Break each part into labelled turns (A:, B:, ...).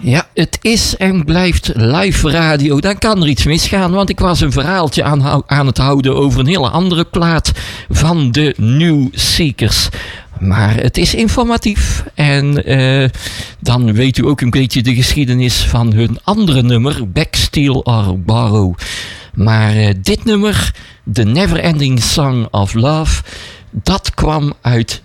A: Ja, het is en blijft live radio. Dan kan er iets misgaan, want ik was een verhaaltje aan het houden over een hele andere plaat van de New Seekers. Maar het is informatief en dan weet u ook een beetje de geschiedenis van hun andere nummer, Back, Steal or Borrow. Maar dit nummer, The Neverending Song of Love, dat kwam uit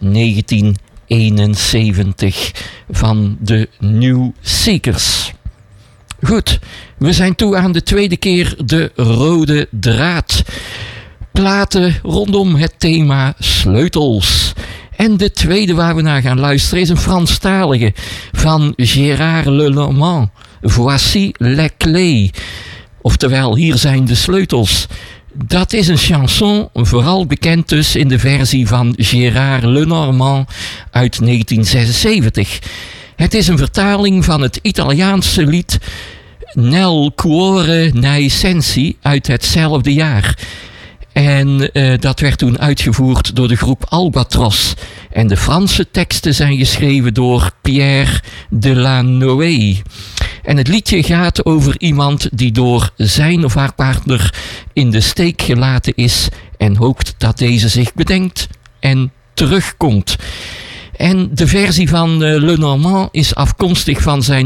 A: 1971 van de New Seekers. Goed, we zijn toe aan de tweede keer de rode draad. Platen rondom het thema sleutels. En de tweede waar we naar gaan luisteren is een Franstalige van Gérard Lenormand. Voici les clés. Oftewel, hier zijn de sleutels. Dat is een chanson, vooral bekend dus in de versie van Gérard Lenormand uit 1976. Het is een vertaling van het Italiaanse lied Nel cuore nei sensi uit hetzelfde jaar. En dat werd toen uitgevoerd door de groep Albatros. En de Franse teksten zijn geschreven door Pierre Delanoë. En het liedje gaat over iemand die door zijn of haar partner in de steek gelaten is en hoopt dat deze zich bedenkt en terugkomt. En de versie van Lenormand is afkomstig van zijn